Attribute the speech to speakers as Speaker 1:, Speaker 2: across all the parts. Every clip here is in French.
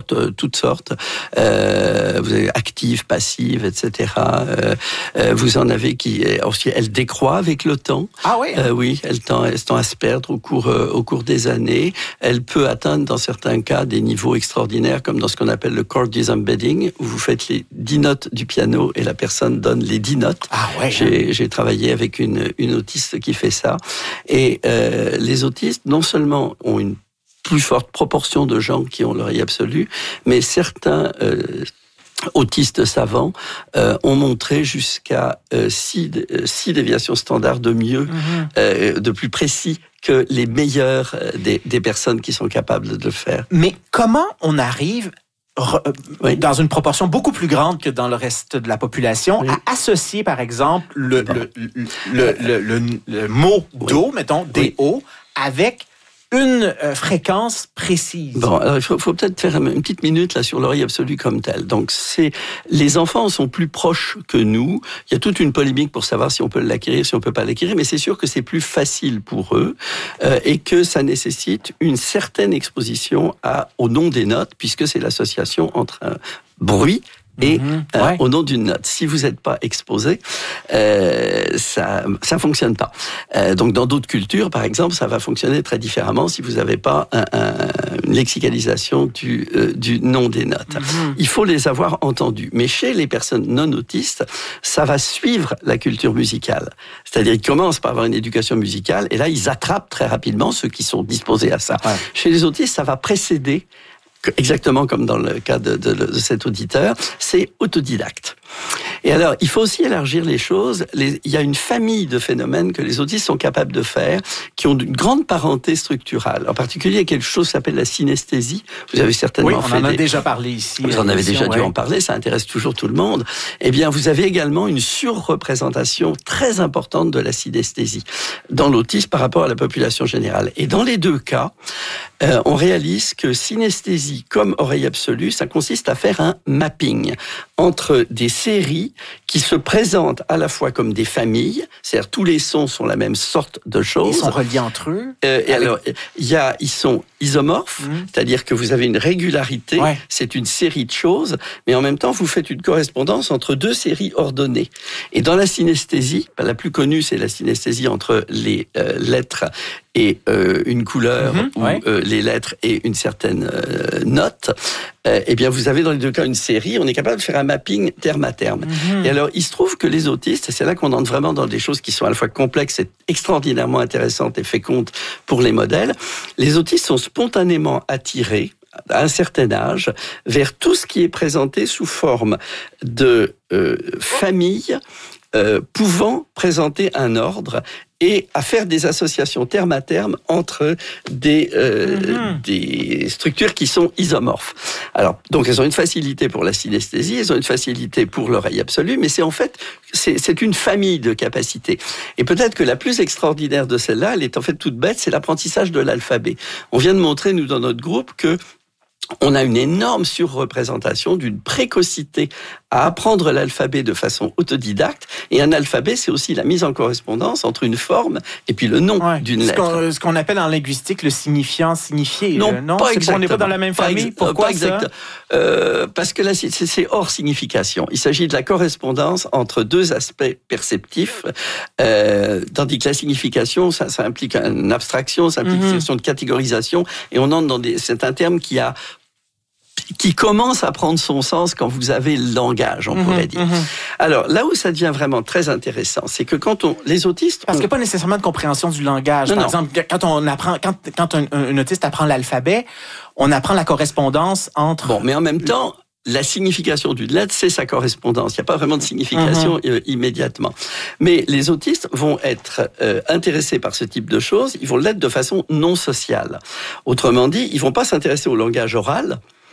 Speaker 1: toutes sortes. Vous avez actives, passives, etc. Vous en avez qui aussi, elles décroît avec le temps.
Speaker 2: Ah oui.
Speaker 1: Oui, elle tend à se perdre au cours des années. Elle peut atteindre dans certains cas des niveaux extraordinaires, comme dans ce qu'on appelle le chord disembedding, où vous faites les 10 notes du piano et la personne donne les 10 notes.
Speaker 2: Ah ouais.
Speaker 1: J'ai travaillé avec une autiste qui fait ça. Et les autistes, non seulement ont une plus forte proportion de gens qui ont l'oreille absolue, mais certains autistes savants ont montré jusqu'à 6 déviations standards de mieux, de plus précis que les meilleurs des personnes qui sont capables de le faire.
Speaker 2: Mais comment on arrive dans une proportion beaucoup plus grande que dans le reste de la population, à associer, par exemple, le mot do, mettons, D-O, avec une fréquence précise.
Speaker 1: Bon, alors il faut peut-être faire une petite minute là sur l'oreille absolue comme telle. Donc les enfants sont plus proches que nous. Il y a toute une polémique pour savoir si on peut l'acquérir, si on peut pas l'acquérir, mais c'est sûr que c'est plus facile pour eux et que ça nécessite une certaine exposition au nom des notes, puisque c'est l'association entre un bruit et au nom d'une note. Si vous n'êtes pas exposé, ça fonctionne pas. Donc dans d'autres cultures, par exemple, ça va fonctionner très différemment si vous n'avez pas une lexicalisation du nom des notes. Il faut les avoir entendus. Mais chez les personnes non autistes, ça va suivre la culture musicale. C'est-à-dire ils commencent par avoir une éducation musicale et là ils attrapent très rapidement ceux qui sont disposés à ça. Ouais. Chez les autistes, ça va précéder. Exactement comme dans le cas de cet auditeur, c'est autodidacte. Et alors, il faut aussi élargir les choses. Il y a une famille de phénomènes que les autistes sont capables de faire, qui ont une grande parenté structurale. En particulier, il y a quelque chose qui s'appelle la synesthésie. Vous avez certainement
Speaker 2: on en a déjà parlé ici.
Speaker 1: Vous en avez déjà dû en parler, ça intéresse toujours tout le monde. Eh bien, vous avez également une surreprésentation très importante de la synesthésie dans l'autisme par rapport à la population générale. Et dans les deux cas, on réalise que synesthésie comme oreille absolue, ça consiste à faire un mapping entre des séries qui se présentent à la fois comme des familles, c'est-à-dire tous les sons sont la même sorte de choses.
Speaker 2: Ils sont reliés entre eux.
Speaker 1: Alors, ils sont isomorphes, c'est-à-dire que vous avez une régularité, c'est une série de choses, mais en même temps, vous faites une correspondance entre deux séries ordonnées. Et dans la synesthésie, la plus connue, c'est la synesthésie entre les lettres et une couleur, ou les lettres et une certaine note. Eh bien, vous avez dans les deux cas une série, on est capable de faire un mapping terme à terme. Et alors, il se trouve que les autistes, c'est là qu'on entre vraiment dans des choses qui sont à la fois complexes et extraordinairement intéressantes et fécondes pour les modèles. Les autistes sont spontanément attirés, à un certain âge, vers tout ce qui est présenté sous forme de famille, pouvant présenter un ordre et à faire des associations terme à terme entre des structures qui sont isomorphes. Alors, donc elles ont une facilité pour la synesthésie, elles ont une facilité pour l'oreille absolue, mais c'est une famille de capacités. Et peut-être que la plus extraordinaire de celle-là, elle est en fait toute bête, c'est l'apprentissage de l'alphabet. On vient de montrer, nous, dans notre groupe, que on a une énorme surreprésentation d'une précocité à apprendre l'alphabet de façon autodidacte. Et un alphabet, c'est aussi la mise en correspondance entre une forme et puis le nom d'une lettre.
Speaker 2: Ce qu'on appelle en linguistique le signifiant signifié.
Speaker 1: Non, pas exactement.
Speaker 2: On n'est pas dans la même famille. Pourquoi ça?
Speaker 1: Parce que là, c'est hors signification. Il s'agit de la correspondance entre deux aspects perceptifs, tandis que la signification, ça implique une abstraction, ça implique une question de catégorisation, et on entre dans c'est un terme qui commence à prendre son sens quand vous avez le langage, on pourrait dire. Alors, là où ça devient vraiment très intéressant, c'est que quand les autistes...
Speaker 2: Parce qu'il n'y a pas nécessairement de compréhension du langage. Par exemple, quand un autiste apprend l'alphabet, on apprend la correspondance entre...
Speaker 1: Bon, mais en même temps, la signification d'une lettre, c'est sa correspondance. Il n'y a pas vraiment de signification immédiatement. Mais les autistes vont être intéressés par ce type de choses, ils vont l'être de façon non sociale. Autrement dit, ils ne vont pas s'intéresser au langage oral,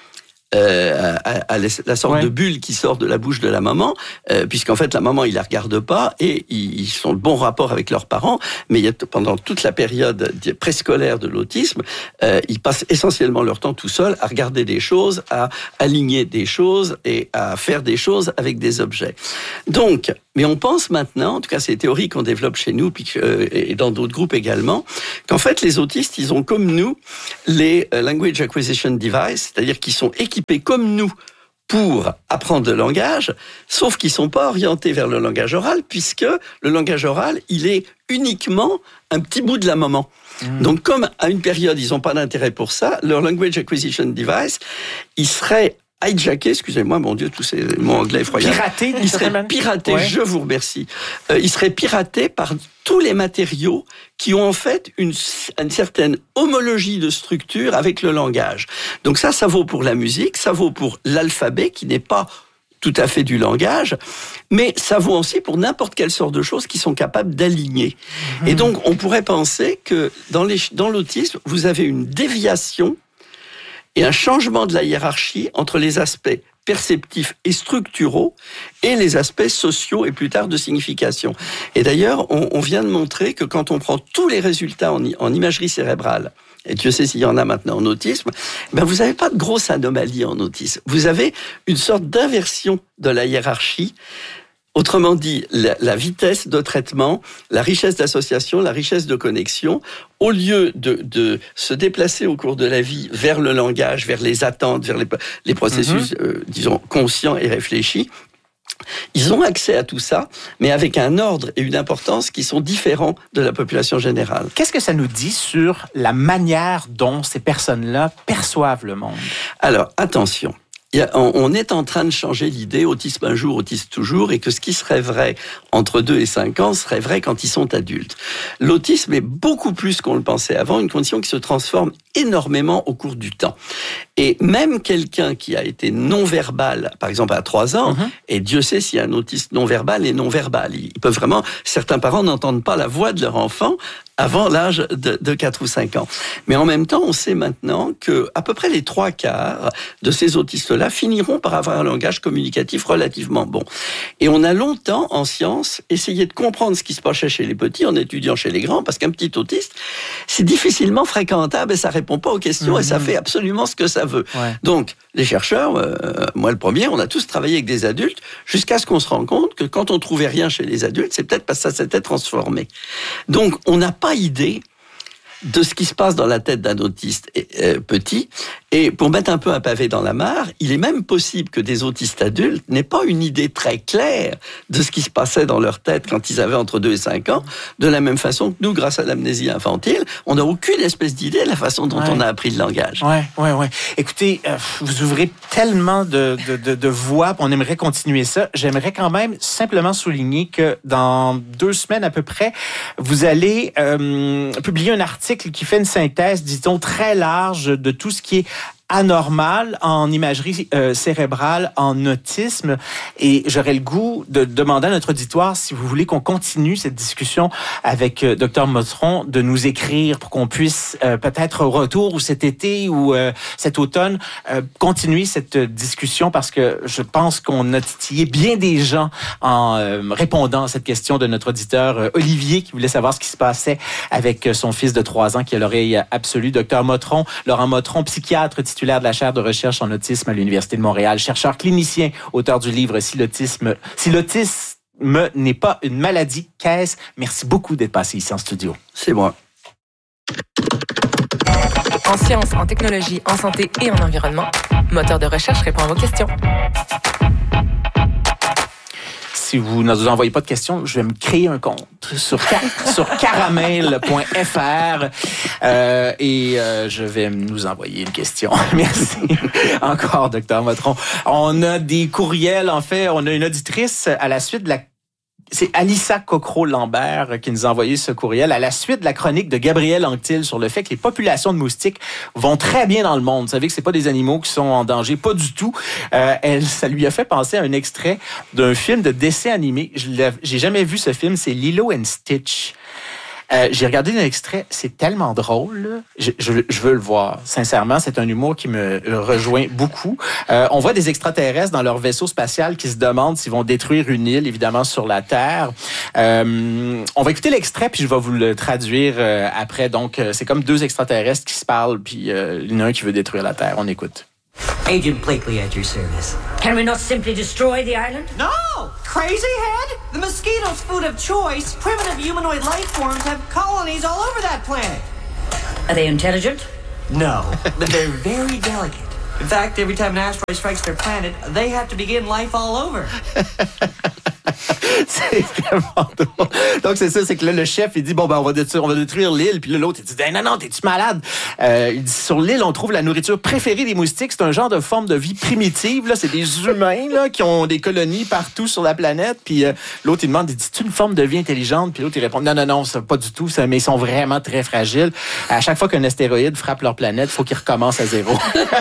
Speaker 1: à la sorte de bulle qui sort de la bouche de la maman, puisqu'en fait la maman, il la regarde pas et ils sont de bon rapport avec leurs parents, mais pendant toute la période préscolaire de l'autisme, ils passent essentiellement leur temps tout seuls à regarder des choses, à aligner des choses et à faire des choses avec des objets. Donc, Mais on pense maintenant, en tout cas c'est les théories qu'on développe chez nous et dans d'autres groupes également, qu'en fait les autistes, ils ont comme nous les Language Acquisition Device, c'est-à-dire qu'ils sont équipés comme nous pour apprendre le langage, sauf qu'ils sont pas orientés vers le langage oral, puisque le langage oral, il est uniquement un petit bout de la maman. Donc, comme à une période, ils n'ont pas d'intérêt pour ça, leur Language Acquisition Device, il serait hijacké, excusez-moi, mon Dieu, tous ces mots anglais effroyables.
Speaker 2: Piraté,
Speaker 1: il serait piraté, ouais. Je vous remercie. Il serait piraté par tous les matériaux qui ont en fait une certaine homologie de structure avec le langage. Donc ça vaut pour la musique, ça vaut pour l'alphabet qui n'est pas tout à fait du langage, mais ça vaut aussi pour n'importe quelle sorte de choses qui sont capables d'aligner. Et donc, on pourrait penser que dans l'autisme, vous avez une déviation et un changement de la hiérarchie entre les aspects perceptifs et structuraux et les aspects sociaux et plus tard de signification. Et d'ailleurs, on vient de montrer que quand on prend tous les résultats en imagerie cérébrale, et Dieu sait s'il y en a maintenant en autisme, vous n'avez pas de grosse anomalie en autisme. Vous avez une sorte d'inversion de la hiérarchie. Autrement dit, la vitesse de traitement, la richesse d'association, la richesse de connexion, au lieu de se déplacer au cours de la vie vers le langage, vers les attentes, vers les processus, disons, conscients et réfléchis, ils ont accès à tout ça, mais avec un ordre et une importance qui sont différents de la population générale.
Speaker 2: Qu'est-ce que ça nous dit sur la manière dont ces personnes-là perçoivent le monde?
Speaker 1: Alors, attention. On est en train de changer l'idée autisme un jour, autisme toujours, et que ce qui serait vrai entre 2 et 5 ans serait vrai quand ils sont adultes. L'autisme est beaucoup plus qu'on le pensait avant, une condition qui se transforme énormément au cours du temps. Et même quelqu'un qui a été non-verbal, par exemple à 3 ans, et Dieu sait si un autiste non-verbal est non-verbal. Ils peuvent vraiment, certains parents n'entendent pas la voix de leur enfant avant l'âge de 4 ou 5 ans. Mais en même temps, on sait maintenant que à peu près les 3/4 de ces autistes-là finiront par avoir un langage communicatif relativement bon. Et on a longtemps, en science, essayé de comprendre ce qui se passait chez les petits en étudiant chez les grands, parce qu'un petit autiste, c'est difficilement fréquentable et ça répond pas aux questions et ça fait absolument ce que ça veut. Ouais. Donc, les chercheurs, moi le premier, on a tous travaillé avec des adultes jusqu'à ce qu'on se rende compte que quand on trouvait rien chez les adultes, c'est peut-être parce que ça s'était transformé. Donc, on n'a pas idée de ce qui se passe dans la tête d'un autiste petit. Et pour mettre un peu un pavé dans la mare, il est même possible que des autistes adultes n'aient pas une idée très claire de ce qui se passait dans leur tête quand ils avaient entre 2 et 5 ans, de la même façon que nous, grâce à l'amnésie infantile, on n'a aucune espèce d'idée de la façon dont on a appris le langage.
Speaker 2: Ouais. Écoutez, vous ouvrez tellement de voies, on aimerait continuer ça. J'aimerais quand même simplement souligner que dans 2 semaines à peu près, vous allez publier un article qui fait une synthèse, disons, très large de tout ce qui est anormal en imagerie cérébrale, en autisme. Et j'aurais le goût de demander à notre auditoire, si vous voulez qu'on continue cette discussion avec Dr Motron, de nous écrire pour qu'on puisse peut-être au retour ou cet été ou cet automne continuer cette discussion, parce que je pense qu'on a titillé bien des gens en répondant à cette question de notre auditeur Olivier, qui voulait savoir ce qui se passait avec son fils de 3 ans qui a l'oreille absolue. Dr Motron, Laurent Motron, psychiatre titulaire de la chaire de recherche en autisme à l'Université de Montréal, chercheur clinicien, auteur du livre « Si l'autisme n'est pas une maladie, qu'est-ce ?» Merci beaucoup d'être passé ici en studio.
Speaker 1: C'est moi.
Speaker 3: En sciences, en technologie, en santé et en environnement, Moteur de recherche répond à vos questions.
Speaker 2: Si vous ne nous envoyez pas de questions, je vais me créer un compte sur caramel.fr et je vais nous envoyer une question. Merci encore, Dr Motron. On a des courriels, en fait, on a une auditrice à la suite de la... C'est Alissa Cocro-Lambert qui nous a envoyé ce courriel à la suite de la chronique de Gabriel Anctil sur le fait que les populations de moustiques vont très bien dans le monde. Vous savez que c'est pas des animaux qui sont en danger, pas du tout. Ça lui a fait penser à un extrait d'un film de dessin animé. J'ai jamais vu ce film, c'est Lilo and Stitch. J'ai regardé un extrait, c'est tellement drôle. Je veux le voir. Sincèrement, c'est un humour qui me rejoint beaucoup. On voit des extraterrestres dans leur vaisseau spatial qui se demandent s'ils vont détruire une île, évidemment, sur la Terre. On va écouter l'extrait, puis je vais vous le traduire après. Donc, c'est comme 2 extraterrestres qui se parlent, puis il y en a un qui veut détruire la Terre. On écoute.
Speaker 4: Agent Blakely at your service.
Speaker 5: Can we not simply destroy the island?
Speaker 4: No! Crazy head? The mosquito's food of choice. Primitive humanoid life forms have colonies all over that planet.
Speaker 5: Are they intelligent?
Speaker 4: No, but they're very delicate. In fact, every time an asteroid strikes their planet, they have to begin life all over.
Speaker 2: C'est vraiment drôle. Donc, c'est ça, c'est que là, le chef, il dit, bon, ben, on va détruire l'île. Puis là, l'autre, il dit, non, t'es-tu malade? Il dit, sur l'île, on trouve la nourriture préférée des moustiques. C'est un genre de forme de vie primitive, là. C'est des humains, là, qui ont des colonies partout sur la planète. Puis l'autre, il demande, il dit, c'est une forme de vie intelligente? Puis l'autre, il répond, non, ça, pas du tout, ça, mais ils sont vraiment très fragiles. À chaque fois qu'un astéroïde frappe leur planète, il faut qu'ils recommencent à zéro.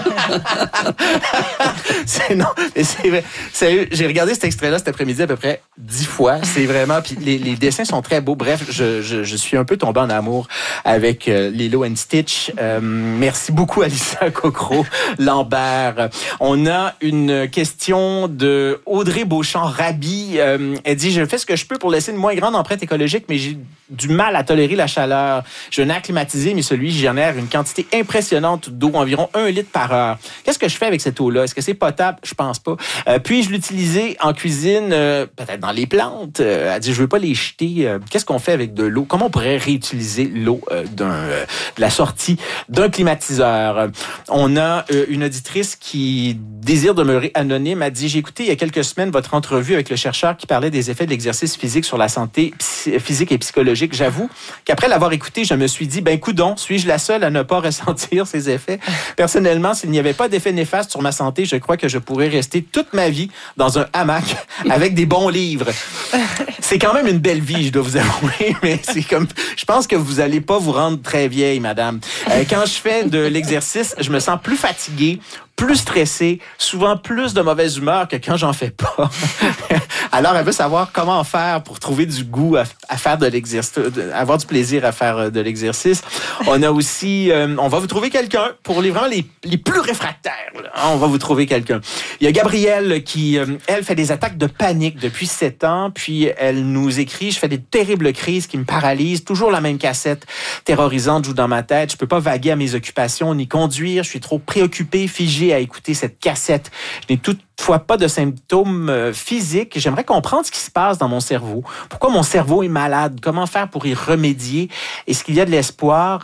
Speaker 2: Non, mais c'est vrai. Sérieux, j'ai regardé cet extrait-là cet après-midi à peu près 10 fois. C'est vraiment... Puis les dessins sont très beaux. Bref, je suis un peu tombé en amour avec Lilo and Stitch. Merci beaucoup, Alissa Cocro-Lambert. On a une question de Audrey Beauchamp-Rabi. Elle dit, je fais ce que je peux pour laisser une moins grande empreinte écologique, mais j'ai du mal à tolérer la chaleur. Je n'ai acclimatisé, mais celui génère une quantité impressionnante d'eau, environ 1 litre par heure. Qu'est-ce que je fais avec cette eau-là? Est-ce que c'est potable? Je pense pas. Puis-je l'utiliser en cuisine, peut-être dans les plantes? Elle dit, je veux pas les jeter. Qu'est-ce qu'on fait avec de l'eau? Comment on pourrait réutiliser l'eau de la sortie d'un climatiseur? On a une auditrice qui désire demeurer anonyme. Elle dit, j'ai écouté il y a quelques semaines votre entrevue avec le chercheur qui parlait des effets de l'exercice physique sur la santé physique et psychologique. J'avoue qu'après l'avoir écouté, je me suis dit, coudonc, suis-je la seule à ne pas ressentir ces effets? Personnellement, s'il n'y avait pas d'effet néfaste sur ma santé, je crois que je pourrais rester toute ma vie dans un hamac avec des bons livres. C'est quand même une belle vie, je dois vous avouer, mais c'est comme, je pense que vous allez pas vous rendre très vieille, madame. Quand je fais de l'exercice, je me sens plus fatigué, plus stressé, souvent plus de mauvaise humeur que quand j'en fais pas. Alors, elle veut savoir comment faire pour trouver du goût à faire de l'exercice, avoir du plaisir à faire de l'exercice. On a aussi, on va vous trouver quelqu'un pour vraiment les plus réfractaires. Là. On va vous trouver quelqu'un. Il y a Gabrielle qui, elle, fait des attaques de panique depuis 7 ans, puis elle nous écrit, je fais des terribles crises qui me paralysent, toujours la même cassette terrorisante joue dans ma tête, je peux pas vaguer à mes occupations ni conduire, je suis trop préoccupé, figé à écouter cette cassette. Je n'ai toutefois pas de symptômes physiques. J'aimerais comprendre ce qui se passe dans mon cerveau. Pourquoi mon cerveau est malade? Comment faire pour y remédier? Est-ce qu'il y a de l'espoir?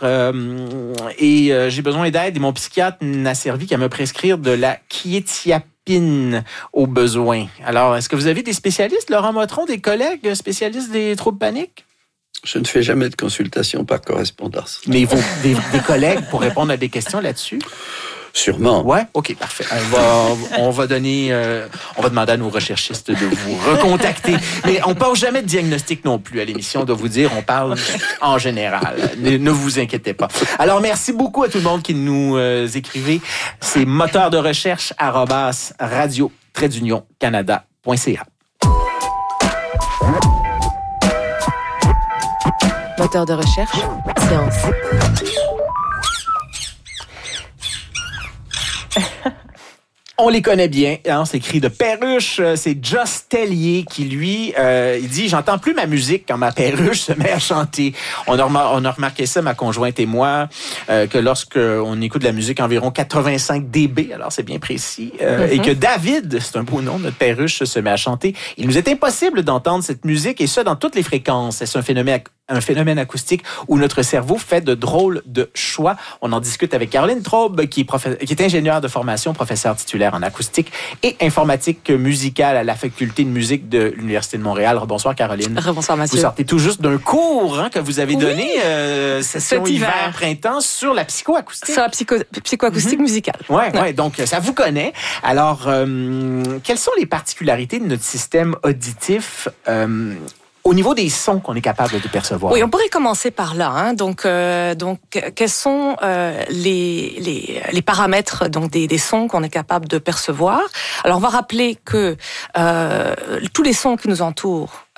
Speaker 2: J'ai besoin d'aide et mon psychiatre n'a servi qu'à me prescrire de la quiétiapine au besoin. Alors, est-ce que vous avez des spécialistes, Laurent Motron, des collègues spécialistes des troubles paniques?
Speaker 1: Je ne fais jamais de consultation par correspondance.
Speaker 2: Mais vous, des collègues pour répondre à des questions là-dessus?
Speaker 1: Sûrement.
Speaker 2: Ouais, ok, parfait. On va demander à nos recherchistes de vous recontacter. Mais on parle jamais de diagnostic non plus à l'émission, on doit vous dire, on parle en général. Ne vous inquiétez pas. Alors, merci beaucoup à tout le monde qui nous écrivez. C'est moteur de recherche @radio-canada.ca.
Speaker 3: Moteur de recherche, science.
Speaker 2: On les connaît bien, hein, c'est écrit de perruche. C'est Joss Tellier qui, lui, il dit « J'entends plus ma musique quand ma perruche se met à chanter. » On a remarqué ça, ma conjointe et moi, que lorsqu'on écoute de la musique environ 85 dB, alors c'est bien précis, et que David, c'est un beau nom, notre perruche, se met à chanter. Il nous est impossible d'entendre cette musique, et ça dans toutes les fréquences. C'est un phénomène acoustique où notre cerveau fait de drôles de choix. On en discute avec Caroline Traube, qui est ingénieure de formation, professeure titulaire en acoustique et informatique musicale à la faculté de musique de l'Université de Montréal. Bonsoir, Caroline.
Speaker 3: Bonsoir, Mathieu.
Speaker 2: Vous sortez tout juste d'un cours que vous avez donné, session hiver-printemps, sur la psychoacoustique.
Speaker 3: Sur la psychoacoustique musicale.
Speaker 2: Ouais, donc ça vous connaît. Alors, quelles sont les particularités de notre système auditif au niveau des sons qu'on est capable de percevoir?
Speaker 3: Oui, on pourrait commencer par là. Hein. Donc, quels sont les paramètres des sons qu'on est capable de percevoir? Alors, on va rappeler que tous les sons qui nous entourent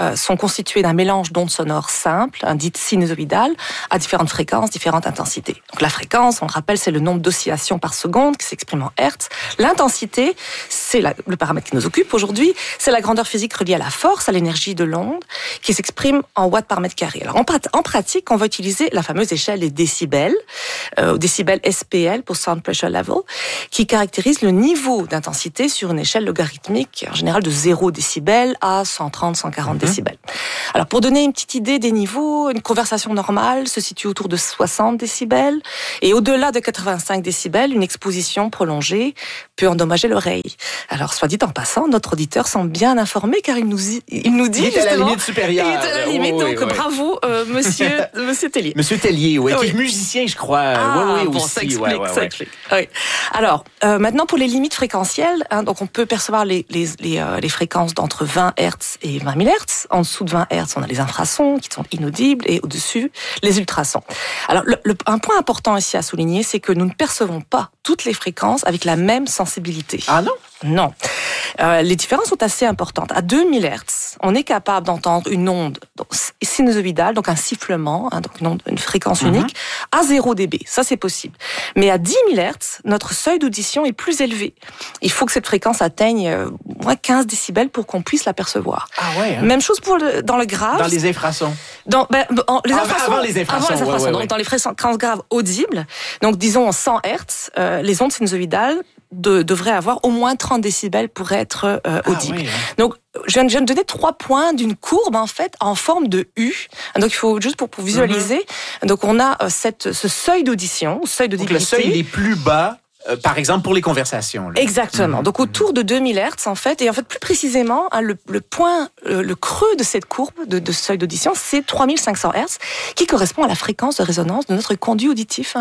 Speaker 3: sont constituées d'un mélange d'ondes sonores simples, dites sinusoïdales, à différentes fréquences, différentes intensités. Donc la fréquence, on le rappelle, c'est le nombre d'oscillations par seconde qui s'exprime en hertz. L'intensité, c'est le paramètre qui nous occupe aujourd'hui, c'est la grandeur physique reliée à la force, à l'énergie de l'onde, qui s'exprime en watts par mètre carré. Alors en pratique, on va utiliser la fameuse échelle des décibels, décibels SPL pour Sound Pressure Level, qui caractérise le niveau d'intensité sur une échelle logarithmique, en général de 0 décibels à 130, 140 décibels. Alors pour donner une petite idée des niveaux, une conversation normale se situe autour de 60 décibels, et au-delà de 85 décibels, une exposition prolongée peut endommager l'oreille. Alors soit dit en passant, notre auditeur semble bien informé, car il nous dit
Speaker 2: il est à la limite supérieure.
Speaker 3: Il est à la limite, donc
Speaker 2: oui.
Speaker 3: Bravo, monsieur Tellier.
Speaker 2: Monsieur Tellier, oui, qui est musicien, je crois. Oui,
Speaker 3: bon,
Speaker 2: aussi.
Speaker 3: ça explique. Oui. Alors, maintenant, pour les limites fréquentielles, donc on peut percevoir les fréquences d'entre 20 Hz et 20 000 Hz. En dessous de 20 Hz, on a les infrasons qui sont inaudibles, et au-dessus, les ultrasons. Alors, un point important ici à souligner, c'est que nous ne percevons pas toutes les fréquences avec la même sensibilité.
Speaker 2: Ah non?
Speaker 3: Non. Les différences sont assez importantes. À 2000 Hz, on est capable d'entendre une onde sinusoïdale, donc un sifflement, donc une fréquence unique, à 0 dB. Ça, c'est possible. Mais à 10 000 Hz, notre seuil d'audition est plus élevé. Il faut que cette fréquence atteigne moins 15 décibels pour qu'on puisse l'apercevoir.
Speaker 2: Ah ouais. Hein?
Speaker 3: Même chose dans le grave.
Speaker 2: Dans les infrasons.
Speaker 3: Avant les infrasons.
Speaker 2: Ouais.
Speaker 3: Dans les fréquences graves audibles, donc disons 100 Hz, les ondes sinusoïdales devraient avoir au moins 30 décibels pour être audibles.
Speaker 2: Ouais.
Speaker 3: Donc, je viens de donner 3 points d'une courbe, en fait, en forme de U. Donc, il faut juste pour visualiser. Donc, on a ce seuil d'audition, seuil d'audibilité.
Speaker 2: Donc, le seuil est plus bas. Par exemple, pour les conversations. Là.
Speaker 3: Exactement. Donc, autour de 2000 Hz, en fait, et en fait, plus précisément, le point, le creux de cette courbe de seuil d'audition, c'est 3500 Hz, qui correspond à la fréquence de résonance de notre conduit auditif,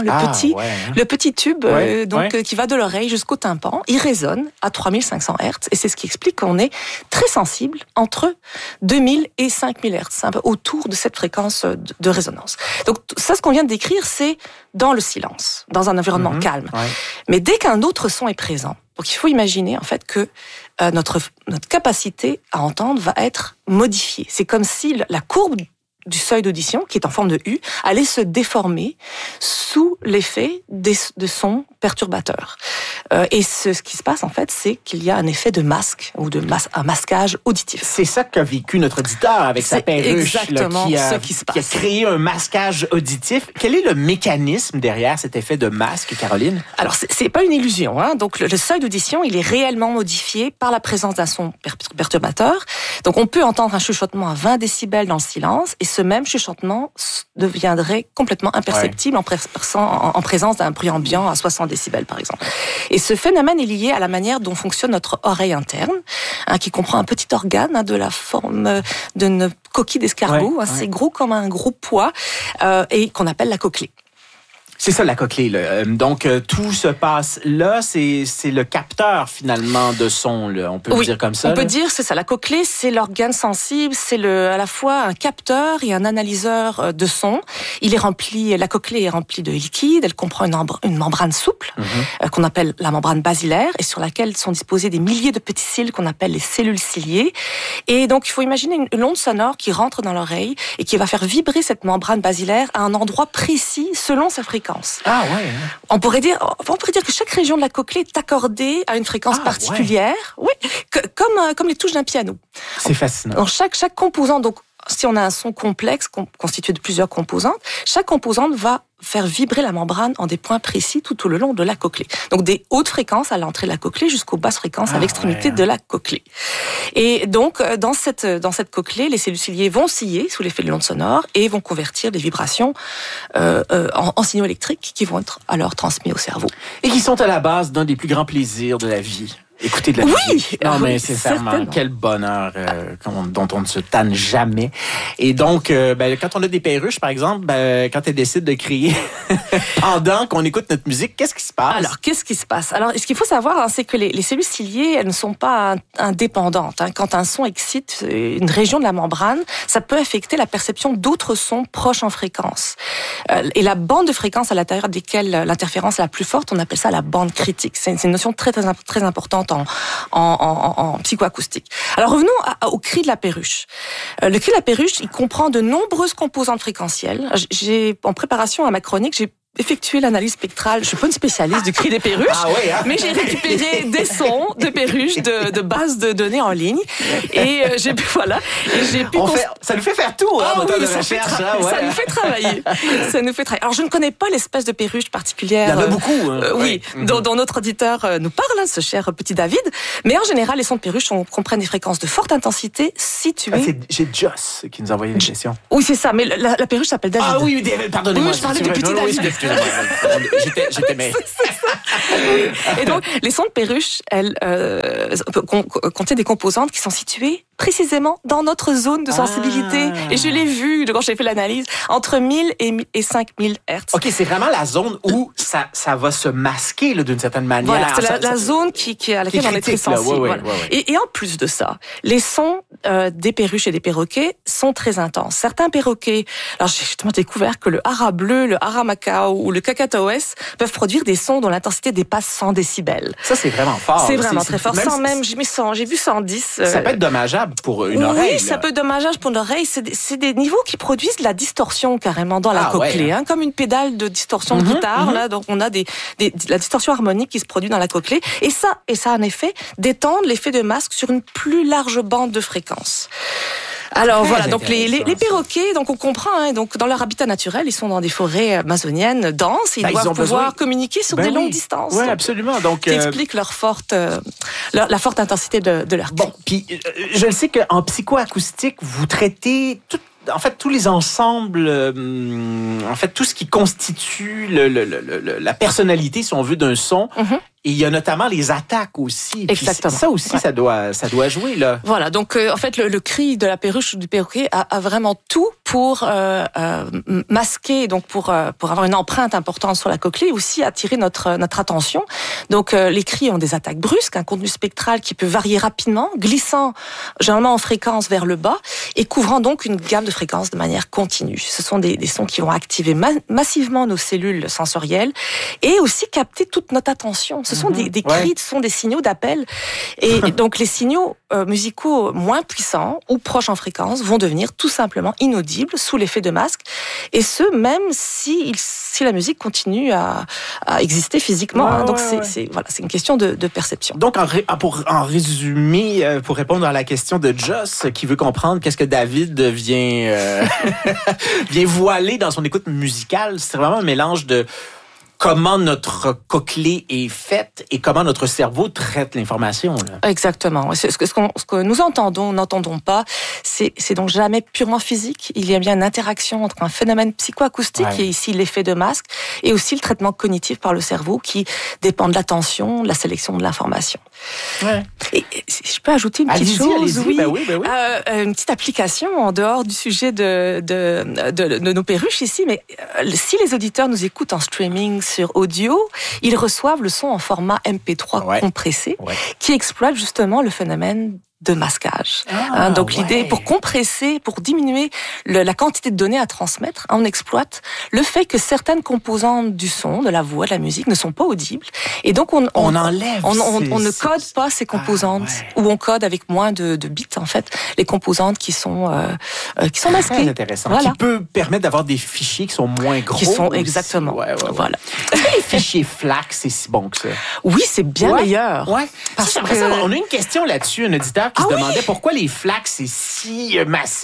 Speaker 3: le petit tube, qui va de l'oreille jusqu'au tympan. Il résonne à 3500 Hz, et c'est ce qui explique qu'on est très sensible entre 2000 et 5000 Hz, un peu autour de cette fréquence de résonance. Donc, ça, ce qu'on vient de décrire, c'est dans le silence, dans un environnement calme. Ouais. Mais dès qu'un autre son est présent, donc il faut imaginer en fait que notre capacité à entendre va être modifiée. C'est comme si la courbe du seuil d'audition, qui est en forme de U, allait se déformer sous l'effet de sons perturbateurs. Et ce qui se passe, en fait, c'est qu'il y a un effet de masque ou un masquage auditif.
Speaker 2: C'est ça qu'a vécu notre auditeur avec sa perruche,
Speaker 3: exactement
Speaker 2: qui
Speaker 3: ce qui se passe.
Speaker 2: Qui a créé un masquage auditif. Quel est le mécanisme derrière cet effet de masque, Caroline?
Speaker 3: Alors, c'est pas une illusion. Hein. Donc, le seuil d'audition, il est réellement modifié par la présence d'un son perturbateur. Donc, on peut entendre un chuchotement à 20 décibels dans le silence, et ce même chuchotement deviendrait complètement imperceptible en présence d'un bruit ambiant à 60 décibels, par exemple. Et ce phénomène est lié à la manière dont fonctionne notre oreille interne, qui comprend un petit organe de la forme d'une coquille d'escargot, assez gros comme un gros pois, et qu'on appelle la cochlée.
Speaker 2: C'est ça, la cochlée. Là. Donc, tout se passe là. C'est le capteur, finalement, de son. Là. On peut le dire comme ça.
Speaker 3: On peut dire, c'est ça. La cochlée, c'est l'organe sensible. C'est à la fois un capteur et un analyseur de son. La cochlée est remplie de liquide. Elle comprend une membrane souple, qu'on appelle la membrane basilaire, et sur laquelle sont disposés des milliers de petits cils qu'on appelle les cellules ciliées. Et donc, il faut imaginer une onde sonore qui rentre dans l'oreille et qui va faire vibrer cette membrane basilaire à un endroit précis selon sa fréquence.
Speaker 2: Ah ouais.
Speaker 3: On pourrait dire que chaque région de la cochlée est accordée à une fréquence particulière, comme les touches d'un piano.
Speaker 2: C'est fascinant.
Speaker 3: Donc chaque composant, donc si on a un son complexe constitué de plusieurs composantes, chaque composante va faire vibrer la membrane en des points précis tout le long de la cochlée. Donc des hautes fréquences à l'entrée de la cochlée jusqu'aux basses fréquences à l'extrémité de la cochlée. Et donc dans cette cochlée, les cellules ciliées vont osciller sous l'effet de l'onde sonore et vont convertir des vibrations en signaux électriques qui vont être alors transmis au cerveau.
Speaker 2: Et qui sont à la base d'un des plus grands plaisirs de la vie. Écoutez de la musique. Non, mais sincèrement, quel bonheur dont on ne se tanne jamais. Et donc, quand on a des perruches, par exemple, quand elles décident de crier pendant qu'on écoute notre musique, qu'est-ce qui se passe?
Speaker 3: Alors, qu'est-ce qui se passe? Alors, ce qu'il faut savoir, c'est que les cellules ciliées, elles ne sont pas indépendantes. Quand un son excite une région de la membrane, ça peut affecter la perception d'autres sons proches en fréquence. Et la bande de fréquences à l'intérieur desquelles l'interférence est la plus forte, on appelle ça la bande critique. C'est une notion très, très, très importante en psychoacoustique. Alors revenons au cri de la perruche. Le cri de la perruche, il comprend de nombreuses composantes fréquentielles. En préparation à ma chronique, j'ai effectué l'analyse spectrale. Je suis pas une spécialiste du cri des perruches, mais j'ai récupéré des sons de perruches de bases de données en ligne et j'ai pu
Speaker 2: ça nous fait faire tout, moteur de recherche.
Speaker 3: Ça nous fait travailler. Alors je ne connais pas l'espèce de perruche particulière.
Speaker 2: Il y en a beaucoup.
Speaker 3: Oui, dont notre auditeur nous parle, ce cher petit David. Mais en général, les sons de perruche comprennent des fréquences de forte intensité situées.
Speaker 2: J'ai Joss qui nous a envoyé une question.
Speaker 3: Oui, c'est ça. Mais la perruche s'appelle David.
Speaker 2: Ah oui, pardonnez-moi.
Speaker 3: Oui, je parlais du petit David.
Speaker 2: J'étais mais...
Speaker 3: Et donc, les sons de perruche, elles contiennent des composantes qui sont situées précisément dans notre zone de sensibilité. Et je l'ai vu quand j'ai fait l'analyse, entre 1000 et 5000 Hertz.
Speaker 2: OK, c'est vraiment la zone où ça va se masquer d'une certaine manière.
Speaker 3: Voilà, c'est la zone à laquelle on est très sensible.
Speaker 2: Ouais.
Speaker 3: Et en plus de ça, les sons des perruches et des perroquets sont très intenses. Certains perroquets, alors j'ai justement découvert que le hara bleu, le hara macao ou le cacatoès peuvent produire des sons dont l'intensité dépasse 100 décibels.
Speaker 2: Ça, c'est vraiment fort.
Speaker 3: C'est vraiment très fort. J'ai vu 110.
Speaker 2: Ça peut être dommageable pour une oreille.
Speaker 3: Oui, ça peut être dommageable pour une oreille. C'est des niveaux qui produisent de la distorsion carrément dans la cochlée, comme une pédale de distorsion de guitare. Là, donc on a la distorsion harmonique qui se produit dans la cochlée. Et ça a un effet d'étendre l'effet de masque sur une plus large bande de fréquences. Alors voilà, donc les perroquets, donc on comprend, donc dans leur habitat naturel, ils sont dans des forêts amazoniennes denses, et ils doivent pouvoir communiquer sur des longues distances.
Speaker 2: Oui, absolument. Donc
Speaker 3: qui explique la forte intensité de leur cri.
Speaker 2: Bon, puis je le sais qu'en psychoacoustique, vous traitez tous les ensembles, tout ce qui constitue la personnalité, si on veut, d'un son. Et il y a notamment les attaques aussi.
Speaker 3: Exactement.
Speaker 2: Ça aussi, ça doit jouer, là.
Speaker 3: Voilà. Donc, en fait, le cri de la perruche ou du perroquet a vraiment tout pour masquer, donc pour avoir une empreinte importante sur la cochlée, aussi attirer notre attention. Donc, les cris ont des attaques brusques, un contenu spectral qui peut varier rapidement, glissant généralement en fréquence vers le bas et couvrant donc une gamme de fréquences de manière continue. Ce sont des sons qui vont activer massivement nos cellules sensorielles et aussi capter toute notre attention. Ce sont des cris, ce sont des signaux d'appel. Et donc, les signaux musicaux moins puissants ou proches en fréquence vont devenir tout simplement inaudibles sous l'effet de masque. Et ce, même si la musique continue à exister physiquement. Donc, c'est une question de perception.
Speaker 2: Donc, en résumé, pour répondre à la question de Joss, qui veut comprendre qu'est-ce que David vient voiler dans son écoute musicale, c'est vraiment un mélange de comment notre cochlée est faite et comment notre cerveau traite l'information. Là.
Speaker 3: Exactement. Ce que nous entendons, n'entendons pas, c'est donc jamais purement physique. Il y a bien une interaction entre un phénomène psychoacoustique, qui est ici l'effet de masque, et aussi le traitement cognitif par le cerveau qui dépend de l'attention, de la sélection de l'information. Ouais. Et si je peux ajouter une petite chose,
Speaker 2: oui.
Speaker 3: Une petite application en dehors du sujet de nos perruches ici, mais si les auditeurs nous écoutent en streaming sur audio, ils reçoivent le son en format MP3 compressé, qui exploite justement le phénomène de masquage. Donc l'idée, pour compresser, pour diminuer la quantité de données à transmettre, on exploite le fait que certaines composantes du son, de la voix, de la musique ne sont pas audibles. Et donc on
Speaker 2: enlève.
Speaker 3: On ne code pas ces composantes, ou on code avec moins de bits, en fait, les composantes qui sont masquées.
Speaker 2: Très intéressant. Voilà. Qui peut permettre d'avoir des fichiers qui sont moins gros.
Speaker 3: Qui sont, exactement. Voilà.
Speaker 2: Est-ce que les fichiers FLAC, c'est si bon que ça?
Speaker 3: Oui, c'est bien meilleur.
Speaker 2: Ouais. On a une question là-dessus, un auditeur qui se demandait pourquoi les FLAC, c'est si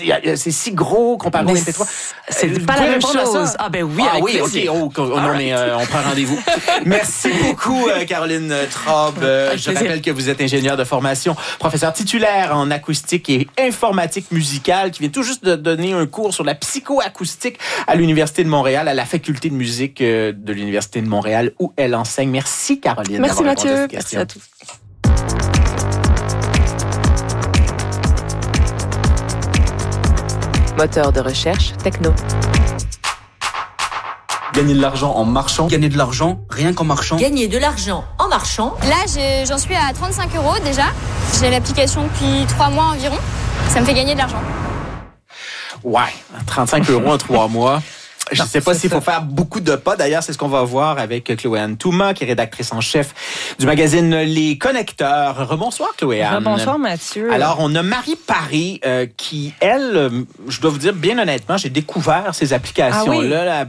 Speaker 2: gros comparé au MP3.
Speaker 3: C'est pas la même chose. Ah ben oui, avec plaisir.
Speaker 2: On prend rendez-vous. Merci beaucoup, Caroline Traub. Je rappelle que vous êtes ingénieure de formation, professeure titulaire en acoustique et informatique musicale, qui vient tout juste de donner un cours sur la psychoacoustique à l'Université de Montréal, à la faculté de musique de l'Université de Montréal, où elle enseigne. Merci, Caroline.
Speaker 3: Merci, Mathieu. Merci à tous.
Speaker 6: Moteur de recherche techno.
Speaker 7: Gagner de l'argent en marchant.
Speaker 8: Gagner de l'argent rien qu'en marchant.
Speaker 5: Gagner de l'argent en marchant.
Speaker 9: Là, j'en suis à 35 € déjà. J'ai l'application depuis 3 mois environ. Ça me fait gagner de l'argent.
Speaker 2: Ouais, 35 € en 3 mois. Je ne sais pas s'il faut faire beaucoup de pas. D'ailleurs, c'est ce qu'on va voir avec Chloé-Anne Touma, qui est rédactrice en chef du magazine Les Connecteurs. Rebonsoir, Chloé-Anne.
Speaker 3: Bonsoir, Mathieu.
Speaker 2: Alors, on a Marie Paré qui, elle, je dois vous dire, bien honnêtement, j'ai découvert ces applications-là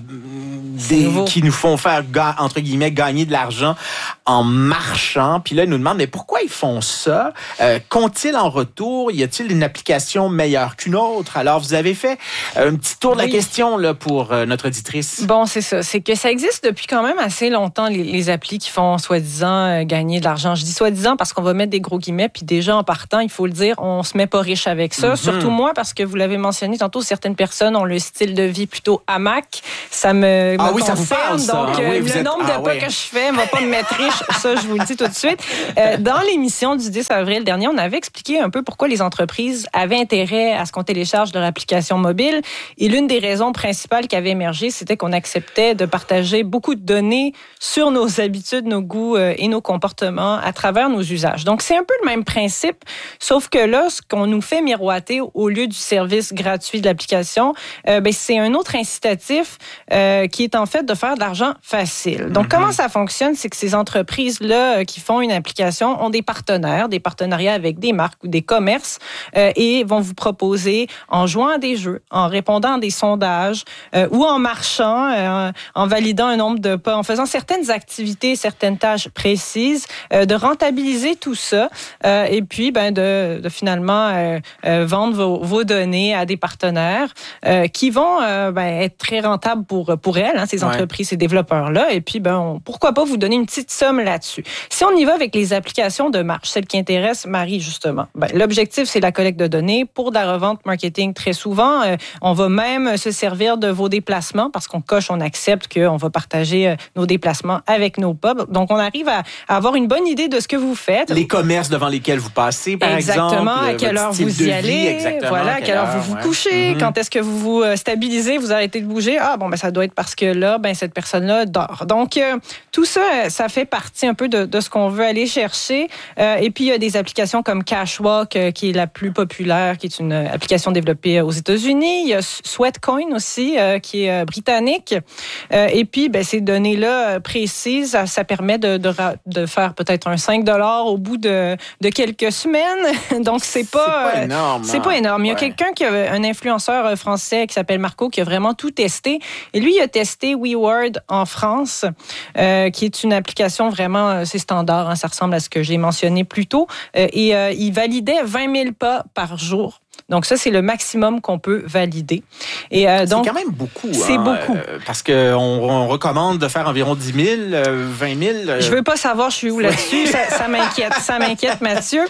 Speaker 2: qui nous font faire, entre guillemets, gagner de l'argent en marchant. Puis là, ils nous demandent, mais pourquoi ils font ça? Qu'ont-ils en retour? Y a-t-il une application meilleure qu'une autre? Alors, vous avez fait un petit tour de la question là, pour notre auditrice.
Speaker 3: Bon, c'est ça. C'est que ça existe depuis quand même assez longtemps, les applis qui font soi-disant gagner de l'argent. Je dis soi-disant parce qu'on va mettre des gros guillemets, puis déjà en partant, il faut le dire, on se met pas riche avec ça. Surtout moi, parce que vous l'avez mentionné tantôt, certaines personnes ont le style de vie plutôt hamac. Ça me
Speaker 2: oui, ça vous parle, ça.
Speaker 3: Donc, le nombre de pas que je fais ne va pas me mettre riche. Ça, je vous le dis tout de suite. Dans l'émission du 10 avril dernier, on avait expliqué un peu pourquoi les entreprises avaient intérêt à ce qu'on télécharge leur application mobile. Et l'une des raisons principales qui avait émergé, c'était qu'on acceptait de partager beaucoup de données sur nos habitudes, nos goûts et nos comportements à travers nos usages. Donc, c'est un peu le même principe, sauf que là, ce qu'on nous fait miroiter au lieu du service gratuit de l'application, c'est un autre incitatif qui est en fait de faire de l'argent facile. Donc, comment ça fonctionne? C'est que ces entreprises-là qui font une application ont des partenariats avec des marques ou des commerces et vont vous proposer, en jouant à des jeux, en répondant à des sondages ou en marchant, en validant un nombre de pas, en faisant certaines activités, certaines tâches précises, de rentabiliser tout ça et puis de finalement vendre vos données à des partenaires qui vont être très rentables pour elles, ces entreprises, ces développeurs-là. Et puis, pourquoi pas vous donner une petite somme là-dessus. Si on y va avec les applications de marche, celles qui intéressent Marie, justement, l'objectif, c'est la collecte de données pour de la revente marketing. Très souvent, on va même se servir de vos déplacements parce qu'on coche, on accepte qu'on va partager nos déplacements avec nos pubs. Donc, on arrive à avoir une bonne idée de ce que vous faites.
Speaker 2: Les commerces devant lesquels vous passez, par exemple.
Speaker 3: Exactement, à quelle heure vous y allez. Voilà, à quelle heure vous vous couchez. Quand est-ce que vous vous stabilisez, vous arrêtez de bouger. Ça doit être parce que là, cette personne-là dort. Donc, tout ça, ça fait partie un peu de ce qu'on veut aller chercher. Et puis, il y a des applications comme Cashwalk, qui est la plus populaire, qui est une application développée aux États-Unis. Il y a Sweatcoin aussi, qui est britannique. Et puis, ces données-là précises, ça permet de faire peut-être un 5$ au bout de quelques semaines. Donc, c'est pas
Speaker 2: énorme.
Speaker 3: C'est pas énorme. Il y a quelqu'un un influenceur français qui s'appelle Marco, qui a vraiment tout testé. Et lui, il a testé WeWord en France, qui est une application vraiment, c'est standard, ça ressemble à ce que j'ai mentionné plus tôt. Et il validait 20 000 pas par jour. Donc, ça, c'est le maximum qu'on peut valider. Et donc,
Speaker 2: c'est quand même beaucoup.
Speaker 3: C'est beaucoup.
Speaker 2: Parce qu'on recommande de faire environ 10 000, 20 000.
Speaker 3: Je veux pas savoir je suis où là-dessus. Ça m'inquiète. Ça m'inquiète, Mathieu.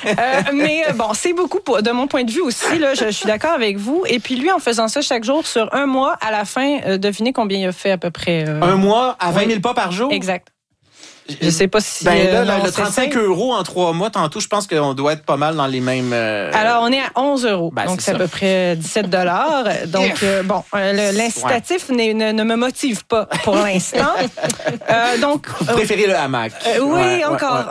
Speaker 3: Mais c'est beaucoup. De mon point de vue aussi, là, je suis d'accord avec vous. Et puis, lui, en faisant ça chaque jour sur un mois, à la fin, devinez combien il a fait à peu près.
Speaker 2: Un mois à 20 000 pas par jour?
Speaker 3: Exact. Je sais pas si...
Speaker 2: le 35 € en 3 mois, tantôt, je pense qu'on doit être pas mal dans les mêmes...
Speaker 3: Alors, on est à 11 €. Donc, c'est à peu près 17$. Donc, l'incitatif ne me motive pas pour l'instant. Donc,
Speaker 2: vous préférez le hamac?
Speaker 3: Oui, encore.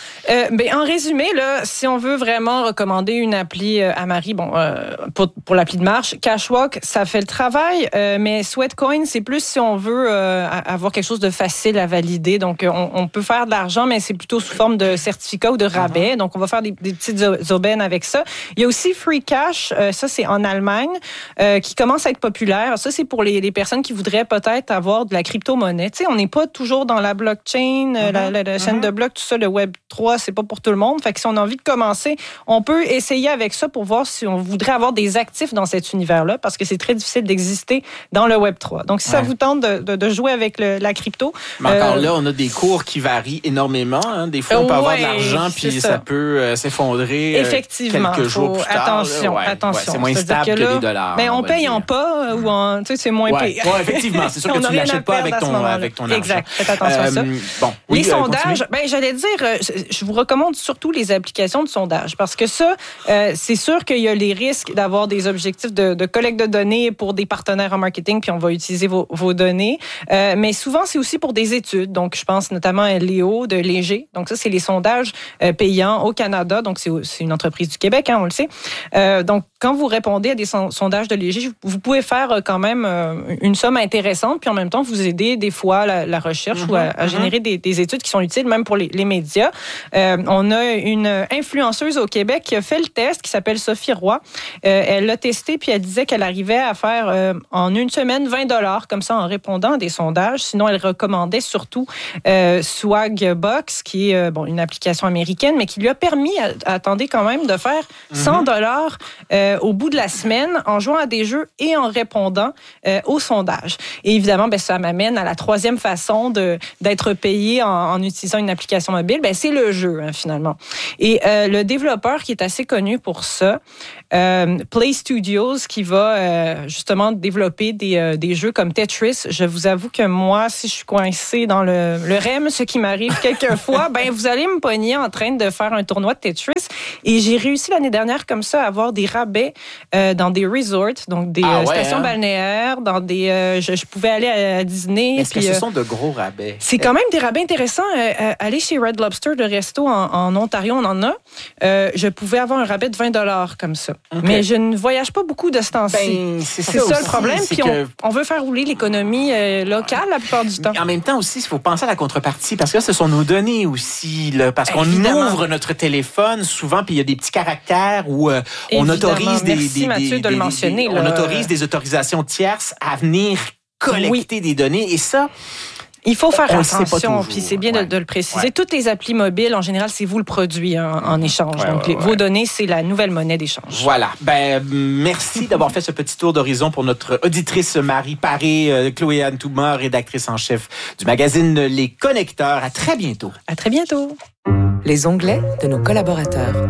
Speaker 3: En résumé, là, si on veut vraiment recommander une appli à Marie, pour l'appli de marche, Cashwalk, ça fait le travail, mais Sweatcoin, c'est plus si on veut avoir quelque chose de facile à valider. Donc, on peut faire de l'argent, mais c'est plutôt sous forme de certificat ou de rabais. Donc, on va faire des petites aubaines avec ça. Il y a aussi Free Cash. Ça, c'est en Allemagne, qui commence à être populaire. Ça, c'est pour les personnes qui voudraient peut-être avoir de la crypto-monnaie. Tu sais, on n'est pas toujours dans la blockchain, la chaîne de blocs, tout ça, le Web 3, c'est pas pour tout le monde. Fait que si on a envie de commencer, on peut essayer avec ça pour voir si on voudrait avoir des actifs dans cet univers-là, parce que c'est très difficile d'exister dans le Web 3. Donc, si ça vous tente de jouer avec la crypto...
Speaker 2: Mais encore là, on a des cours qui varient énormément. Des fois, on peut avoir de l'argent, puis ça peut s'effondrer quelques jours plus tard.
Speaker 3: Attention.
Speaker 2: C'est moins stable que les dollars.
Speaker 3: Mais on paye en pas ou en... Tu sais, c'est moins payé.
Speaker 2: Oui, effectivement. C'est sûr que tu ne l'achètes pas avec ton argent.
Speaker 3: Exact. Faites attention à ça. Les sondages, j'allais dire, je vous recommande surtout les applications de sondage, parce que ça, c'est sûr qu'il y a les risques d'avoir des objectifs de collecte de données pour des partenaires en marketing, puis on va utiliser vos données. Mais souvent, c'est aussi pour des études. Donc, je pense notamment
Speaker 10: justement Léo de Léger. Donc ça, c'est les sondages payants au Canada. Donc c'est une entreprise du Québec, on le sait. Donc quand vous répondez à des sondages de Léger, vous pouvez faire quand même une somme intéressante, puis en même temps vous aider des fois la recherche ou à générer des études qui sont utiles même pour les médias. On a une influenceuse au Québec qui a fait le test, qui s'appelle Sophie Roy. Elle l'a testé, puis elle disait qu'elle arrivait à faire en une semaine 20$ comme ça en répondant à des sondages. Sinon, elle recommandait surtout Swagbox, qui est une application américaine, mais qui lui a permis, attendez quand même, de faire 100$ au bout de la semaine en jouant à des jeux et en répondant aux sondages. Et évidemment, ça m'amène à la troisième façon d'être payé en utilisant une application mobile. C'est le jeu, finalement. Et le développeur qui est assez connu pour ça, Play Studios, qui va justement développer des jeux comme Tetris. Je vous avoue que moi, si je suis coincée dans le REM, ce qui m'arrive quelquefois, vous allez me pogner en train de faire un tournoi de Tetris. Et j'ai réussi l'année dernière comme ça à avoir des rabais dans des resorts, donc des stations balnéaires, dans des. Je pouvais aller à Disney.
Speaker 2: Est-ce que ce sont de gros rabais?
Speaker 10: C'est quand même des rabais intéressants. Aller chez Red Lobster, le resto en Ontario, on en a. Je pouvais avoir un rabais de 20$ comme ça. Okay. Mais je ne voyage pas beaucoup de ce temps-ci.
Speaker 2: C'est
Speaker 10: ça le problème. Puis on veut faire rouler l'économie locale la plupart du temps.
Speaker 2: En même temps aussi, il faut penser à la contrepartie, parce que là, ce sont nos données aussi. Là, parce qu'on ouvre notre téléphone souvent, puis il y a des petits caractères où on autorise
Speaker 10: Mathieu, de le mentionner.
Speaker 2: On autorise des autorisations tierces à venir collecter des données. Et ça...
Speaker 10: Il faut faire attention, puis c'est bien de le préciser. Toutes les applis mobiles, en général, c'est vous le produit en échange. Donc, vos données, c'est la nouvelle monnaie d'échange.
Speaker 2: Voilà. Merci d'avoir fait ce petit tour d'horizon pour notre auditrice Marie Paré, Chloé-Anne Touma, rédactrice en chef du magazine Les Connecteurs. À très bientôt.
Speaker 10: À très bientôt.
Speaker 6: Les onglets de nos collaborateurs.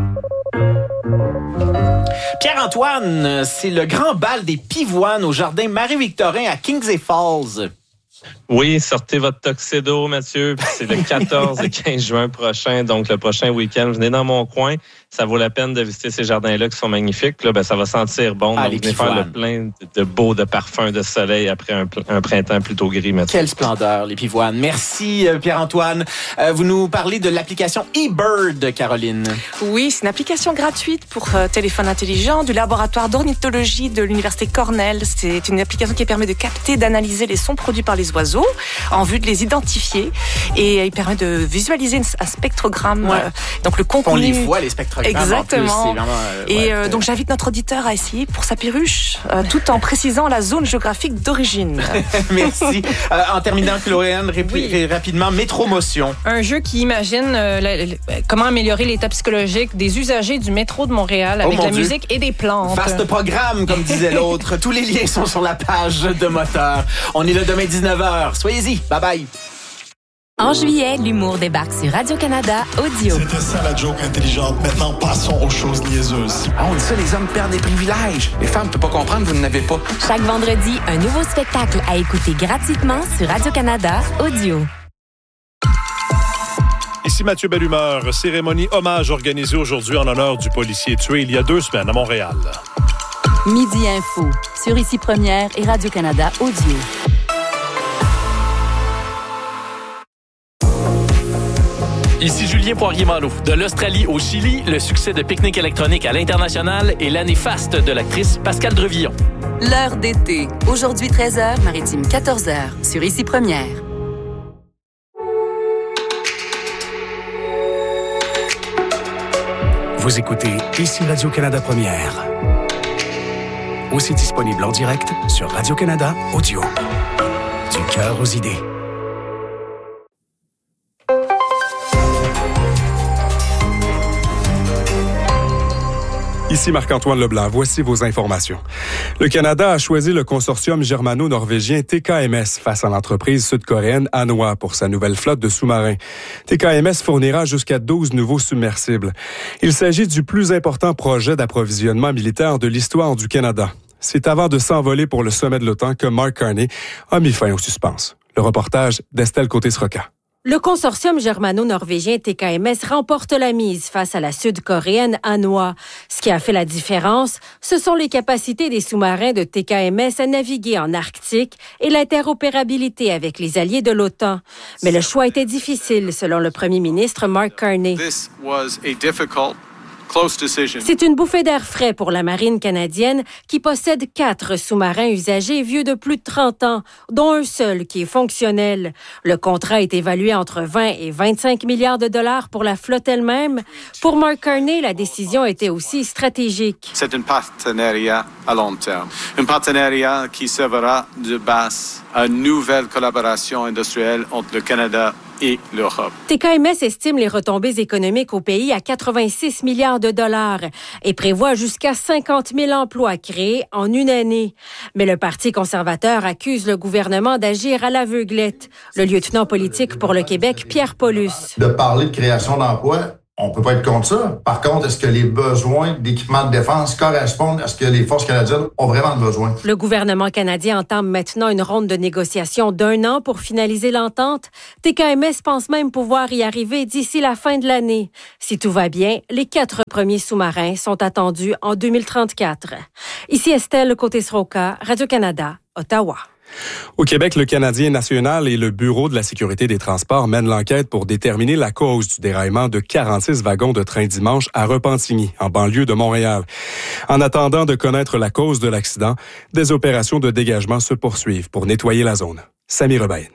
Speaker 2: Pierre-Antoine, c'est le grand bal des pivoines au jardin Marie-Victorin à Kingsley Falls.
Speaker 11: Oui, sortez votre tuxedo, Mathieu. Puis c'est le 14 et 15 juin prochain, donc le prochain week-end. Venez dans mon coin. Ça vaut la peine de visiter ces jardins-là qui sont magnifiques. Puis là, ça va sentir bon. Donc, venez faire le plein de parfums de soleil après un printemps plutôt gris, Mathieu.
Speaker 2: Quelle splendeur, les pivoines. Merci, Pierre-Antoine. Vous nous parlez de l'application eBird, Caroline.
Speaker 3: Oui, c'est une application gratuite pour téléphone intelligent du laboratoire d'ornithologie de l'Université Cornell. C'est une application qui permet de capter, d'analyser les sons produits par les oiseaux en vue de les identifier. Et il permet de visualiser un spectrogramme. Donc, le contenu...
Speaker 2: On les voit, les spectrogrammes.
Speaker 3: Exactement.
Speaker 2: En plus, c'est vraiment,
Speaker 3: donc j'invite notre auditeur à essayer pour sa perruche, tout en précisant la zone géographique d'origine.
Speaker 2: Merci. En terminant, Chloé-Anne, rapidement, Métromotion.
Speaker 10: Un jeu qui imagine comment améliorer l'état psychologique des usagers du métro de Montréal avec la musique et des plantes.
Speaker 2: Vaste programme, comme disait l'autre. Tous les liens sont sur la page de Moteur. On est là demain 19h. Soyez-y. Bye bye.
Speaker 5: En juillet, l'humour débarque sur Radio-Canada Audio.
Speaker 12: C'était ça la joke intelligente. Maintenant, passons aux choses niaiseuses.
Speaker 8: On dit ça, les hommes perdent des privilèges. Les femmes ne peuvent pas comprendre, vous n'en avez pas.
Speaker 5: Chaque vendredi, un nouveau spectacle à écouter gratuitement sur Radio-Canada Audio.
Speaker 13: Ici Mathieu Bellumeur. Cérémonie hommage organisée aujourd'hui en l'honneur du policier tué il y a 2 semaines à Montréal.
Speaker 14: Midi Info, sur Ici Première et Radio-Canada Audio.
Speaker 15: Ici Julien Poirier-Malo. De l'Australie au Chili, le succès de Pique-Nique électronique à l'international et l'année faste de l'actrice Pascale Drevillon.
Speaker 14: L'heure d'été. Aujourd'hui 13h, maritime 14h, sur Ici Première.
Speaker 16: Vous écoutez Ici Radio-Canada Première. Aussi disponible en direct sur Radio-Canada Audio. Du cœur aux idées.
Speaker 17: Ici Marc-Antoine Leblanc, voici vos informations. Le Canada a choisi le consortium germano-norvégien TKMS face à l'entreprise sud-coréenne Hanwha pour sa nouvelle flotte de sous-marins. TKMS fournira jusqu'à 12 nouveaux submersibles. Il s'agit du plus important projet d'approvisionnement militaire de l'histoire du Canada. C'est avant de s'envoler pour le sommet de l'OTAN que Mark Carney a mis fin au suspense. Le reportage d'Estelle Côté-Sroca.
Speaker 18: Le consortium germano-norvégien TKMS remporte la mise face à la sud-coréenne Hanwha. Ce qui a fait la différence, ce sont les capacités des sous-marins de TKMS à naviguer en Arctique et l'interopérabilité avec les alliés de l'OTAN. Mais le choix était difficile, selon le premier ministre Mark Carney. C'est une bouffée d'air frais pour la marine canadienne qui possède 4 sous-marins usagés vieux de plus de 30 ans, dont un seul qui est fonctionnel. Le contrat est évalué entre 20 et 25 milliards de dollars pour la flotte elle-même. Pour Mark Carney, la décision était aussi stratégique.
Speaker 19: C'est un partenariat à long terme. Un partenariat qui servira de base à une nouvelle collaboration industrielle entre le Canada et l'Europe.
Speaker 18: TKMS estime les retombées économiques au pays à 86 milliards de dollars et prévoit jusqu'à 50 000 emplois créés en une année. Mais le Parti conservateur accuse le gouvernement d'agir à l'aveuglette. Le lieutenant politique pour le Québec, Pierre Paulus.
Speaker 20: De parler de création d'emplois, on peut pas être contre ça. Par contre, est-ce que les besoins d'équipement de défense correspondent à ce que les forces canadiennes ont vraiment besoin?
Speaker 18: Le gouvernement canadien entame maintenant une ronde de négociations d'1 an pour finaliser l'entente. TKMS pense même pouvoir y arriver d'ici la fin de l'année. Si tout va bien, les 4 premiers sous-marins sont attendus en 2034. Ici Estelle Côté-Sroka, Radio-Canada, Ottawa.
Speaker 17: Au Québec, le Canadien national et le Bureau de la sécurité des transports mènent l'enquête pour déterminer la cause du déraillement de 46 wagons de train dimanche à Repentigny, en banlieue de Montréal. En attendant de connaître la cause de l'accident, des opérations de dégagement se poursuivent pour nettoyer la zone. Samy Rebaïn.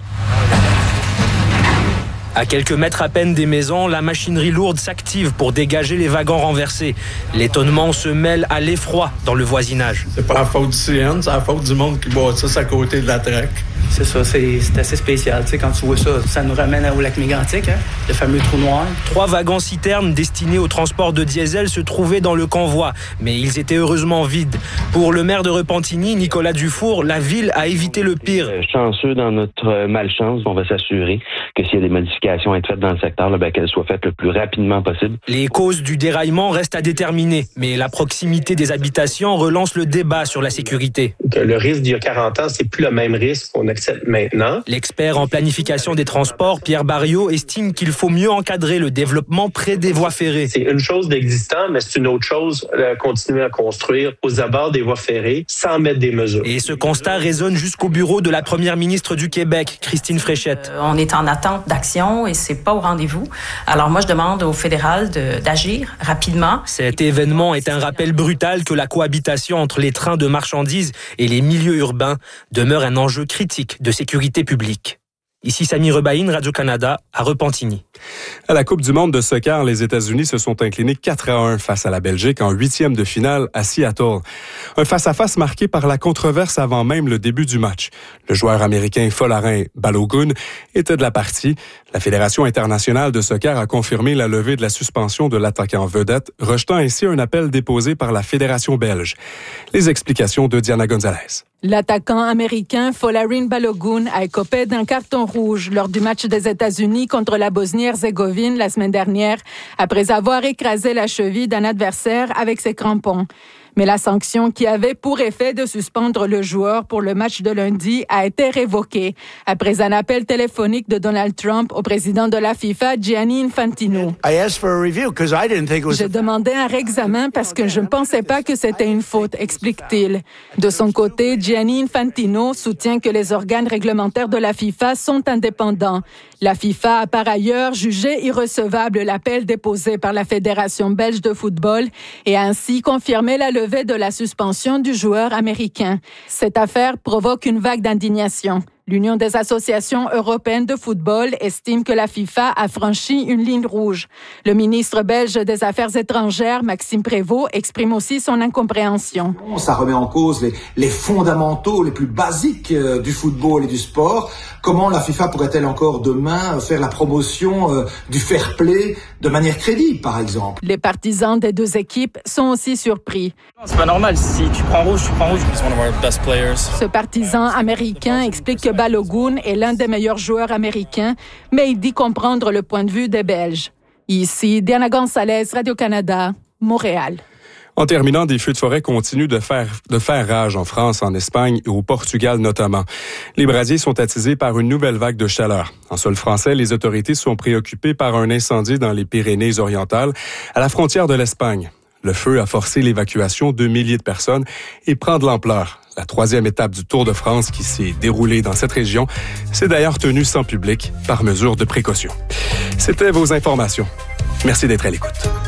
Speaker 21: À quelques mètres à peine des maisons, la machinerie lourde s'active pour dégager les wagons renversés. L'étonnement se mêle à l'effroi dans le voisinage.
Speaker 22: C'est pas la faute du CN, c'est la faute du monde qui bâtisse à côté de la traque.
Speaker 23: C'est ça, c'est assez spécial. Tu sais, quand tu vois ça, ça nous ramène au lac Mégantic, hein, le fameux trou noir.
Speaker 21: 3 wagons-citernes destinés au transport de diesel se trouvaient dans le convoi, mais ils étaient heureusement vides. Pour le maire de Repentigny, Nicolas Dufour, la ville a évité le pire.
Speaker 24: Chanceux dans notre malchance, on va s'assurer que s'il y a des modifications à être faites dans le secteur, qu'elles soient faites le plus rapidement possible.
Speaker 21: Les causes du déraillement restent à déterminer, mais la proximité des habitations relance le débat sur la sécurité.
Speaker 25: Le risque d'il y a 40 ans, c'est plus le même risque qu'on accepte maintenant.
Speaker 21: L'expert en planification des transports, Pierre Barriot, estime qu'il faut mieux encadrer le développement près des voies ferrées.
Speaker 25: C'est une chose d'existant, mais c'est une autre chose de continuer à construire aux abords des voies ferrées sans mettre des mesures.
Speaker 21: Et ce constat résonne jusqu'au bureau de la première ministre du Québec, Christine Fréchette.
Speaker 26: On est en attente d'action et c'est pas au rendez-vous. Alors moi, je demande au fédéral d'agir rapidement.
Speaker 21: Cet événement est un rappel brutal que la cohabitation entre les trains de marchandises et les milieux urbains demeure un enjeu critique de sécurité publique. Ici Samy Rebaïn, Radio-Canada, à Repentigny.
Speaker 17: À la Coupe du monde de soccer, les États-Unis se sont inclinés 4-1 face à la Belgique en 8e de finale à Seattle. Un face-à-face marqué par la controverse avant même le début du match. Le joueur américain Folarin Balogun était de la partie. La Fédération internationale de soccer a confirmé la levée de la suspension de l'attaquant vedette, rejetant ainsi un appel déposé par la Fédération belge. Les explications de Diana Gonzalez.
Speaker 27: L'attaquant américain Folarin Balogun a écopé d'un carton rouge lors du match des États-Unis contre la Bosnie-Herzégovine la semaine dernière, après avoir écrasé la cheville d'un adversaire avec ses crampons. Mais la sanction qui avait pour effet de suspendre le joueur pour le match de lundi a été révoquée après un appel téléphonique de Donald Trump au président de la FIFA, Gianni Infantino. J'ai demandé un réexamen parce que je ne pensais pas que c'était une faute, explique-t-il. De son côté, Gianni Infantino soutient que les organes réglementaires de la FIFA sont indépendants. La FIFA a par ailleurs jugé irrecevable l'appel déposé par la Fédération belge de football et a ainsi confirmé la levée de la suspension du joueur américain. Cette affaire provoque une vague d'indignation. L'Union des associations européennes de football estime que la FIFA a franchi une ligne rouge. Le ministre belge des Affaires étrangères, Maxime Prévost, exprime aussi son incompréhension.
Speaker 28: Ça remet en cause les fondamentaux les plus basiques du football et du sport. Comment la FIFA pourrait-elle encore demain faire la promotion du fair play de manière crédible, par exemple?
Speaker 27: Les partisans des deux équipes sont aussi surpris.
Speaker 23: C'est pas normal. Si tu prends rouge, tu prends rouge. He's one of our best players.
Speaker 27: Ce partisan américain explique que Balogun est l'un des meilleurs joueurs américains, mais il dit comprendre le point de vue des Belges. Ici, Diana Gonzalez, Radio-Canada, Montréal.
Speaker 17: En terminant, des feux de forêt continuent de faire rage en France, en Espagne et au Portugal notamment. Les brasiers sont attisés par une nouvelle vague de chaleur. En sol français, les autorités sont préoccupées par un incendie dans les Pyrénées-Orientales, à la frontière de l'Espagne. Le feu a forcé l'évacuation de milliers de personnes et prend de l'ampleur. La 3e étape du Tour de France qui s'est déroulée dans cette région s'est d'ailleurs tenue sans public par mesure de précaution. C'était vos informations. Merci d'être à l'écoute.